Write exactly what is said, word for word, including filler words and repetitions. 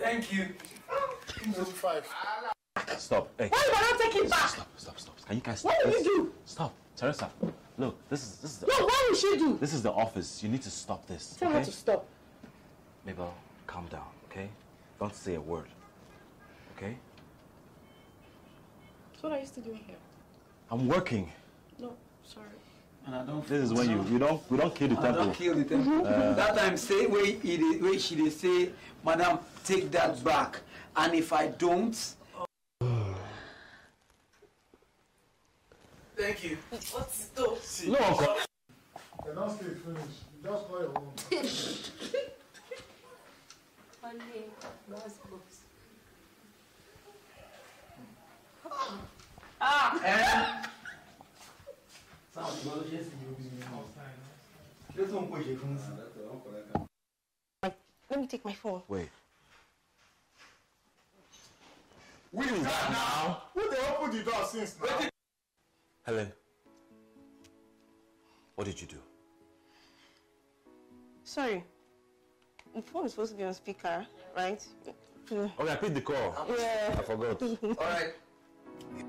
Thank you. Five. Stop. Hey. Why are you not taking back? Stop, stop, stop. Can you guys stop? What will this? you do? Stop. Teresa, look, this is this is the No, what will she do? This is the office. You need to stop this. Tell okay? her to stop. Mabel, calm down, okay? Don't say a word. Okay? So what are you still doing here? I'm working. No, sorry. And I don't. This is when you you don't we don't kill the I temple. don't kill the temple. Uh, that time say where he dey, where she dey say, Madam, take that back. And if I don't. Thank you. What's it though? No, uncle. They don't stay finished. You just call your own. Only those books. Ah! Let me take my phone. Wait. Who is that now? Who they opened the door since now? Helen, what did you do? Sorry. The phone is supposed to be on speaker, right? Okay, I picked the call. Yeah. I forgot. All right.